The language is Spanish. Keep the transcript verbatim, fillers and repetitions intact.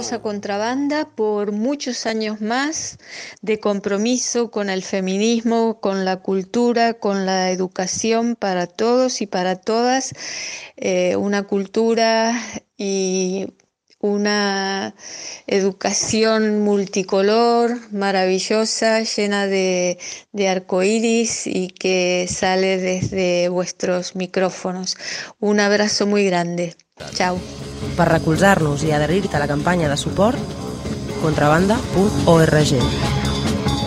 a Contrabanda por muchos años más de compromiso con el feminismo, con la cultura, con la educación para todos y para todas, eh, una cultura y una educación multicolor, maravillosa, llena de, de arcoíris y que sale desde vuestros micrófonos. Un abrazo muy grande. Chao. Per recolzar-nos i adherir-te a la campanya de suport, contrabanda punt org.